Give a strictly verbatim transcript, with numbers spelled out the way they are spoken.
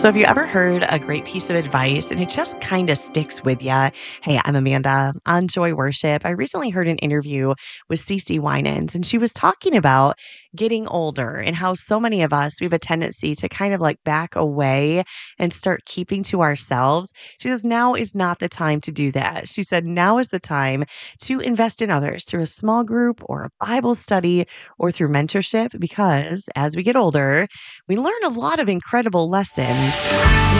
So, have you ever heard a great piece of advice and it just kind of sticks with you? Hey, I'm Amanda on Joy Worship. I recently heard an interview with Cece Winans, and she was talking about getting older and how so many of us we have a tendency to kind of like back away and start keeping to ourselves. She says now is not the time to do that. She said now is the time to invest in others through a small group or a Bible study or through mentorship because as we get older, we learn a lot of incredible lessons. And